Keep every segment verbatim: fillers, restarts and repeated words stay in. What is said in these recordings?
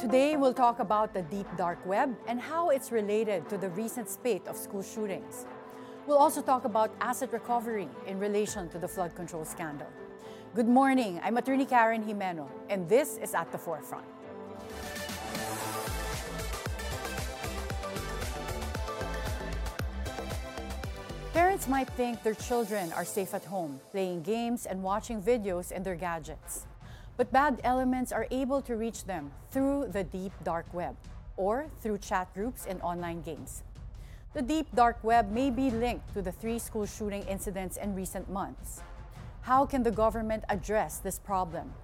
Today, we'll talk about the deep dark web and how it's related to the recent spate of school shootings. We'll also talk about asset recovery in relation to the flood control scandal. Good morning, I'm Attorney Karen Jimeno, and this is At the Forefront. Parents might think their children are safe at home, playing games and watching videos in their gadgets. But bad elements are able to reach them through the deep dark web or through chat groups and online games. The deep dark web may be linked to the three school shooting incidents in recent months. How can the government address this problem?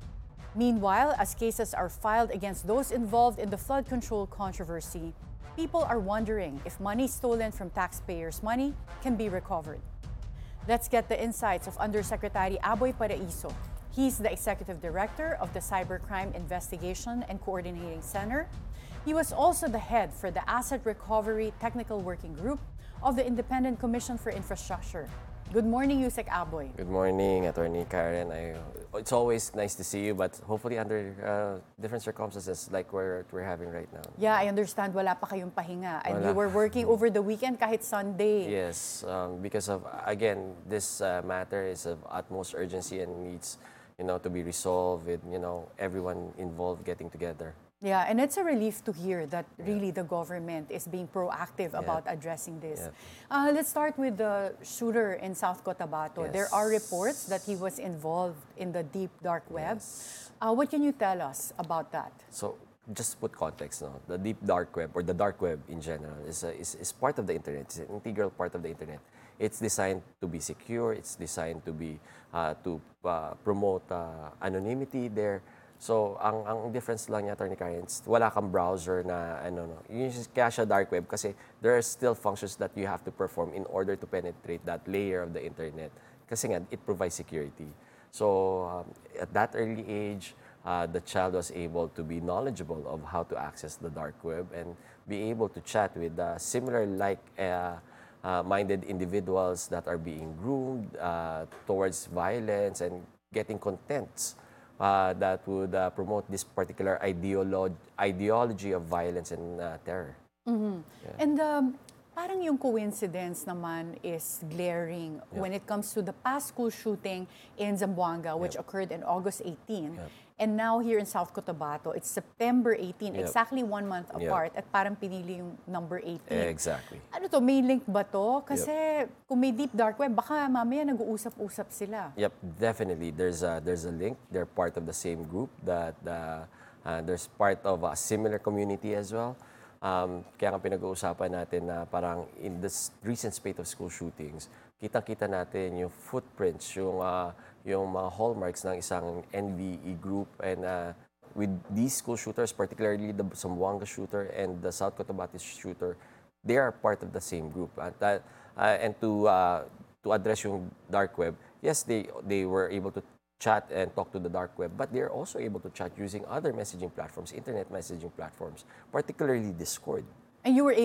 Meanwhile, as cases are filed against those involved in the flood control controversy, people are wondering if money stolen from taxpayers' money can be recovered. Let's get the insights of Undersecretary Aboy Paraiso. He's the Executive Director of the Cybercrime Investigation and Coordinating Center. He was also the head for the Asset Recovery Technical Working Group of the Independent Commission for Infrastructure. Good morning, Yusek Aboy. Good morning, Attorney Karen. I, it's always nice to see you, but hopefully under uh, different circumstances like we're, we're having right now. Yeah, I understand wala pa kayong pahinga and Wala. you were working over the weekend kahit Sunday. Yes, um, because of, again, this uh, matter is of utmost urgency and needs, you know, to be resolved with, you know, everyone involved getting together. Yeah, and it's a relief to hear that really the government is being proactive Yeah. about addressing this. Yeah. Uh, let's start with the shooter in South Cotabato. Yes. There are reports that he was involved in the deep dark web. Uh, what can you tell us about that? So, just to put context, no? The deep dark web or the dark web in general is, a, is, is part of the internet. It's an integral part of the internet. It's designed to be secure. It's designed to be uh, to uh, promote uh, anonymity there. So, ang ang difference lang niya, Attorney Karen, wala kang browser na ano no. Yung kaya siya dark web kasi there are still functions that you have to perform in order to penetrate that layer of the internet. Kasi nga, it provides security. So, um, at that early age, uh, the child was able to be knowledgeable of how to access the dark web and be able to chat with uh, similar like uh, uh, minded individuals that are being groomed uh, towards violence and getting contents Uh, that would uh, promote this particular ideolo- ideology of violence and uh, terror. Mm-hmm. Yeah. And um, parang yung coincidence naman is glaring Yep. when it comes to the past school shooting in Zamboanga, which Yep. occurred in August eighteenth. Yep. And now here in South Cotabato, it's September eighteenth, Yep. exactly one month Yep. apart, at parang pinili yung number eighteen. Exactly. Ano to, may link ba to? Kasi kung may deep dark web, baka mamaya nag-uusap-usap sila. Yep, definitely. There's a, there's a link. They're part of the same group. That uh, uh, there's part of a similar community as well. Um, kaya nga pinag-uusapan natin na parang in this recent spate of school shootings, kitang-kita natin yung footprints, yung uh, yung mga hallmarks ng isang N V E group, and uh, with these school shooters, particularly the Zamboanga shooter and the South Cotabato shooter, they are part of the same group. At that, uh, and to uh, to address yung dark web, yes, they they were able to chat and talk to the dark web, but they're also able to chat using other messaging platforms, internet messaging platforms, particularly Discord. And you were